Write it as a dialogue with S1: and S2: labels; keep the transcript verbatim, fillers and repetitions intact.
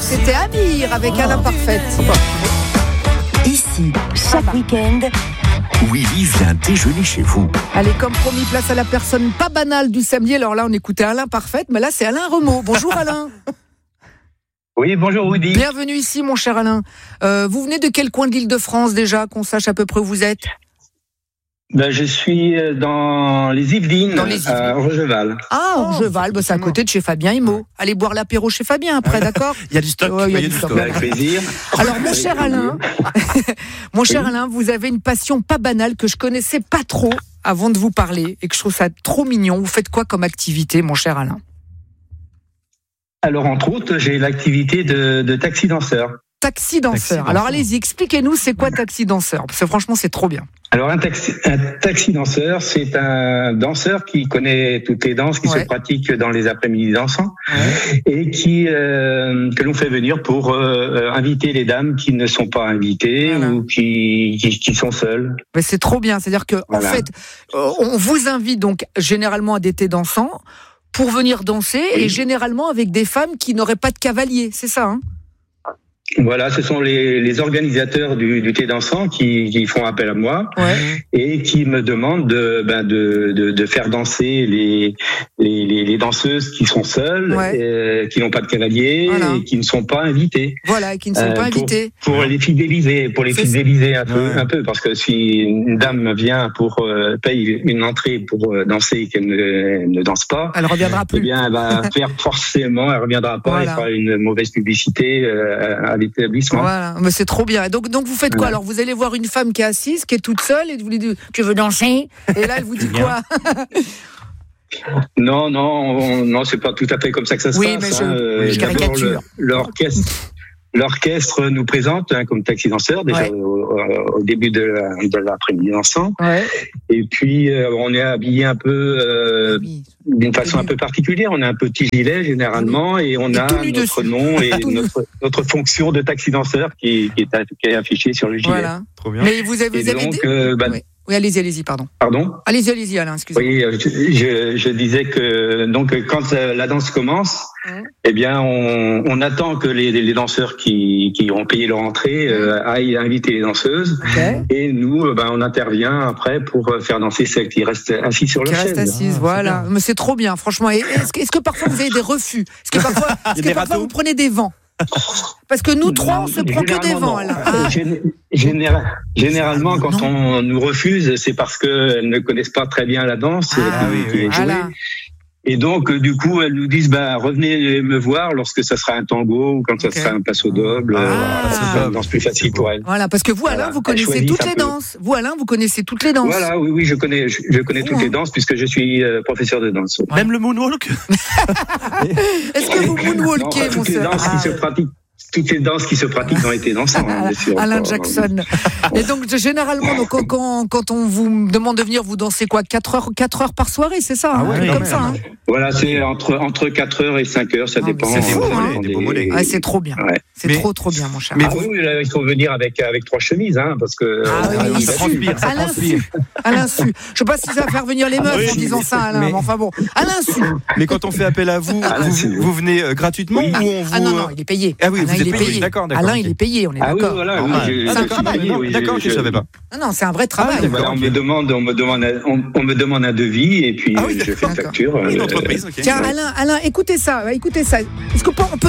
S1: c'était Amir avec oh. Alain Parfaite.
S2: Ici, chaque week-end,
S3: Willy vient déjeuner chez vous.
S1: Allez, comme promis, place à la personne pas banale du samedi. Alors là, on écoutait Alain Parfaite, mais là, c'est Alain Remeau. Bonjour Alain.
S4: Oui, bonjour Woody.
S1: Bienvenue ici, mon cher Alain. Euh, vous venez de quel coin de l'Île-de-France déjà, qu'on sache à peu près où vous êtes ?
S4: Ben, je suis dans les Yvelines,
S1: dans les Yvelines.
S4: à Orgeval.
S1: Ah, Orgeval, bah, c'est à côté de chez Fabien Immo. Allez boire l'apéro chez Fabien après, d'accord ?
S5: Il y a du stock.
S1: Ouais, il y a,
S5: il y a
S1: du
S5: du
S1: stock.
S5: stock.
S4: Avec plaisir.
S1: Alors, mon cher Alain, mon cher oui. Alain, vous avez une passion pas banale que je connaissais pas trop avant de vous parler et que je trouve ça trop mignon. Vous faites quoi comme activité, mon cher Alain ?
S4: Alors, entre autres, j'ai l'activité de, de taxi-danseur.
S1: Taxi-danseur. Taxi Alors, allez-y, expliquez-nous, c'est quoi taxi-danseur ? Parce que franchement, c'est trop bien.
S4: Alors, un, taxi, un taxi-danseur, c'est un danseur qui connaît toutes les danses qui ouais. se pratiquent dans les après-midi dansants ouais. et qui euh, que l'on fait venir pour euh, inviter les dames qui ne sont pas invitées voilà. ou qui, qui, qui sont seules.
S1: Mais c'est trop bien. C'est-à-dire que, voilà. en fait, on vous invite donc généralement à des thés dansants pour venir danser oui. et généralement avec des femmes qui n'auraient pas de cavalier. C'est ça, hein ?
S4: Voilà, ce sont les, les organisateurs du, du thé dansant qui, qui font appel à moi ouais. et qui me demandent de, ben de, de, de faire danser les, les, les, les danseuses qui sont seules, ouais. et, qui n'ont pas de cavalier voilà. et qui ne sont pas invitées.
S1: Voilà, et qui ne sont euh, pas
S4: pour,
S1: invitées.
S4: Pour les fidéliser, pour les
S1: C'est
S4: fidéliser un peu,
S5: ouais.
S4: un peu, parce que si une dame vient pour euh, paye une entrée pour euh, danser et qu'elle ne, ne danse pas,
S1: elle reviendra plus.
S4: Eh bien, elle va faire forcément, elle reviendra pas, voilà. elle fera une mauvaise publicité. Euh, à l'établissement.
S1: Voilà, mais c'est trop bien. Et donc, donc vous faites quoi ? Ouais. Alors vous allez voir une femme qui est assise, qui est toute seule, et vous lui dites tu veux danser ? Et là elle vous dit quoi ?
S4: Non, non, on, non, c'est pas tout à fait comme ça que ça se
S1: oui,
S4: passe.
S1: Mais je, hein. je caricature.
S4: Le, l'orchestre. L'orchestre nous présente hein, comme taxi-danseur déjà ouais. au, au début de, la, de l'après-midi dansant. Ouais. Et puis euh, on est habillé un peu euh, oui. d'une façon oui. un peu particulière. On a un petit gilet généralement et on et a notre dessus. nom et notre, notre fonction de taxi-danseur qui, qui, est, qui est affichée sur le gilet.
S1: Voilà. Trop bien. Mais vous avez, vous avez
S4: donc,
S1: des...
S4: euh, bah,
S1: oui. oui, allez-y, allez-y, pardon.
S4: Pardon ?
S1: Allez-y, allez-y, Alain, excusez-moi.
S4: Oui, je, je, je disais que donc quand la danse commence, mmh. eh bien on, on attend que les, les danseurs qui, qui ont payé leur entrée euh, aillent inviter les danseuses, okay. et nous, ben, on intervient après pour faire danser celles qui restent assises sur leur chaise.
S1: Qui restent assises, ah, voilà. C'est Mais c'est trop bien, franchement. Et est-ce que, est-ce que parfois vous avez des refus ? Est-ce que parfois, est-ce que parfois vous prenez des vents ? Parce que nous trois, on se prend que des vents. Là. Ah.
S4: Général, généralement, quand non. on nous refuse, c'est parce qu'elles ne connaissent pas très bien la danse.
S1: Ah, oui, oui, voilà.
S4: Et donc, du coup, elles nous disent, bah, revenez me voir lorsque ça sera un tango ou quand okay. ça sera un passo doble.
S1: Ah,
S4: c'est une danse plus facile pour elles.
S1: Voilà, parce que vous, Alain, voilà. vous connaissez toutes les danses. Vous, Alain, vous connaissez toutes les danses.
S4: Voilà, oui, oui, je connais, je, je connais oh, toutes hein. les danses puisque je suis euh, professeur de danse.
S5: Ouais. Même le moonwalk.
S1: Est-ce que vous moonwalkez, mon
S4: sœur ? Toutes les danses qui se pratiquent. Toutes les danses qui se pratiquent dans les thés dansants. Hein,
S1: Alain Jackson. Et donc, généralement, donc, quand, quand on vous demande de venir, vous dansez quoi ? quatre heures, quatre heures par soirée, c'est ça ?
S5: Ah ouais,
S1: hein,
S5: comme
S1: même. ça. Hein.
S4: Voilà, c'est entre, entre quatre heures et cinq heures, ça ah, dépend.
S1: C'est fou,
S4: ça
S1: hein.
S4: dépend
S5: des beaux mollets.
S1: Ah, c'est trop bien. Ouais. C'est mais, trop, trop bien, mon cher.
S4: Mais ah vous... oui, là, il faut venir avec, avec trois chemises, hein, parce que.
S1: Ah oui, oui,
S5: ça transpire, ça
S1: à l'insu. À l'insu. Je sais pas si ça va faire venir les meufs ah, oui, en disant ça, Alain, mais... mais enfin bon. À l'insu.
S5: Mais quand on fait appel à vous, vous, vous venez gratuitement
S1: oui.
S5: ou on vous.
S1: Ah non, non, il est payé.
S5: Ah oui,
S1: Alain,
S5: vous êtes
S1: payé.
S5: payé. D'accord, d'accord.
S1: Alain, il est payé, on est
S4: ah
S1: d'accord.
S4: Oui, voilà,
S5: oui,
S4: j'ai,
S1: c'est un travail.
S5: Oui, d'accord, je ne savais pas.
S1: Non, non, c'est un vrai travail.
S4: Ah, voilà, on me demande, on me demande, un, on, on me demande un devis et puis ah, oui, je fais une facture.
S5: Une entreprise. Okay.
S1: Tiens, Alain, Alain, écoutez ça, écoutez ça. Est-ce qu'on peut